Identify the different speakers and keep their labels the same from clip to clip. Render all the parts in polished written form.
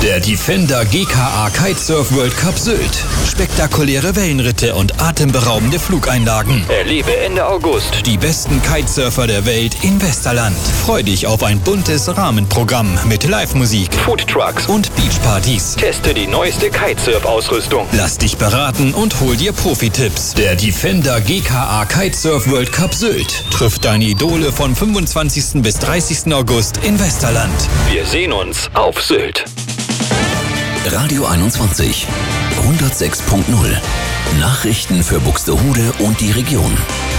Speaker 1: Der Defender GKA Kitesurf World Cup Sylt. Spektakuläre Wellenritte und atemberaubende Flugeinlagen. Erlebe Ende August die besten Kitesurfer der Welt in Westerland. Freu dich auf ein buntes Rahmenprogramm mit Live-Musik, Foodtrucks und Beachpartys. Teste die neueste Kitesurf-Ausrüstung. Lass dich beraten und hol dir Profi-Tipps. Der Defender GKA Kitesurf World Cup Sylt trifft deine Idole von 25. bis 30. August in Westerland. Wir sehen uns auf Sylt.
Speaker 2: Radio 21 106.0 Nachrichten für Buxtehude und die Region.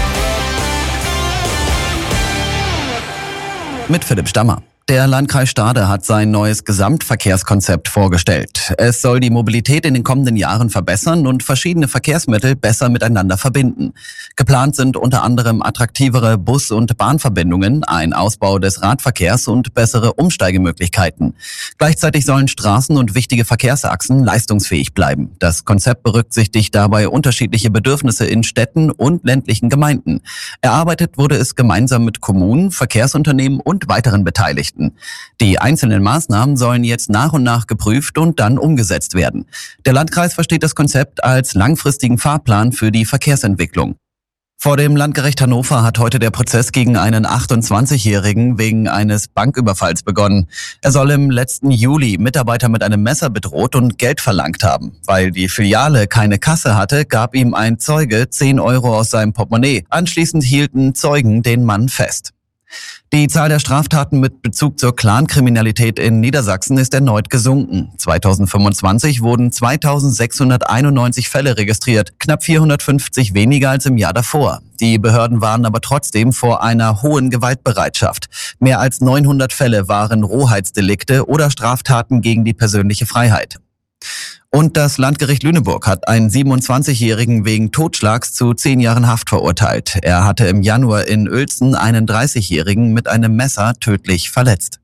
Speaker 3: Mit Philipp Stammer. Der Landkreis Stade hat sein neues Gesamtverkehrskonzept vorgestellt. Es soll die Mobilität in den kommenden Jahren verbessern und verschiedene Verkehrsmittel besser miteinander verbinden. Geplant sind unter anderem attraktivere Bus- und Bahnverbindungen, ein Ausbau des Radverkehrs und bessere Umsteigemöglichkeiten. Gleichzeitig sollen Straßen und wichtige Verkehrsachsen leistungsfähig bleiben. Das Konzept berücksichtigt dabei unterschiedliche Bedürfnisse in Städten und ländlichen Gemeinden. Erarbeitet wurde es gemeinsam mit Kommunen, Verkehrsunternehmen und weiteren Beteiligten. Die einzelnen Maßnahmen sollen jetzt nach und nach geprüft und dann umgesetzt werden. Der Landkreis versteht das Konzept als langfristigen Fahrplan für die Verkehrsentwicklung. Vor dem Landgericht Hannover hat heute der Prozess gegen einen 28-Jährigen wegen eines Banküberfalls begonnen. Er soll im letzten Juli Mitarbeiter mit einem Messer bedroht und Geld verlangt haben. Weil die Filiale keine Kasse hatte, gab ihm ein Zeuge 10 Euro aus seinem Portemonnaie. Anschließend hielten Zeugen den Mann fest. Die Zahl der Straftaten mit Bezug zur Clankriminalität in Niedersachsen ist erneut gesunken. 2025 wurden 2691 Fälle registriert, knapp 450 weniger als im Jahr davor. Die Behörden warnen aber trotzdem vor einer hohen Gewaltbereitschaft. Mehr als 900 Fälle waren Rohheitsdelikte oder Straftaten gegen die persönliche Freiheit. Und das Landgericht Lüneburg hat einen 27-Jährigen wegen Totschlags zu 10 Jahren Haft verurteilt. Er hatte im Januar in Uelzen einen 30-Jährigen mit einem Messer tödlich verletzt.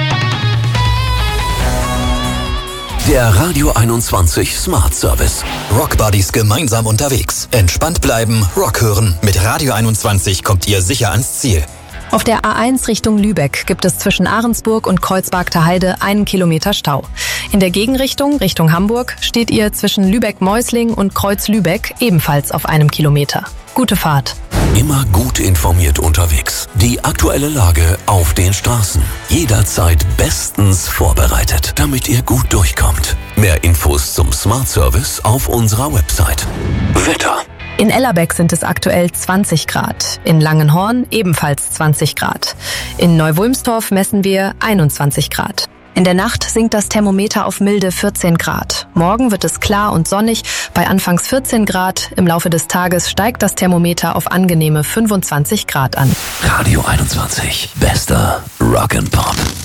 Speaker 2: Der Radio 21 Smart Service.
Speaker 1: Rockbuddies gemeinsam unterwegs. Entspannt bleiben, Rock hören. Mit Radio 21 kommt ihr sicher ans Ziel.
Speaker 4: Auf der A1 Richtung Lübeck gibt es zwischen Ahrensburg und Kreuzbergter Heide 1 Kilometer Stau. In der Gegenrichtung, Richtung Hamburg, steht ihr zwischen Lübeck-Meusling und Kreuz-Lübeck ebenfalls auf 1 Kilometer. Gute Fahrt.
Speaker 2: Immer gut informiert unterwegs. Die aktuelle Lage auf den Straßen. Jederzeit bestens vorbereitet, damit ihr gut durchkommt. Mehr Infos zum Smart Service auf unserer Website. Wetter.
Speaker 4: In Ellerbeck sind es aktuell 20 Grad, in Langenhorn ebenfalls 20 Grad. In Neuwulmstorf messen wir 21 Grad. In der Nacht sinkt das Thermometer auf milde 14 Grad. Morgen wird es klar und sonnig bei anfangs 14 Grad. Im Laufe des Tages steigt das Thermometer auf angenehme 25 Grad an.
Speaker 2: Radio 21. Bester Rock and Pop.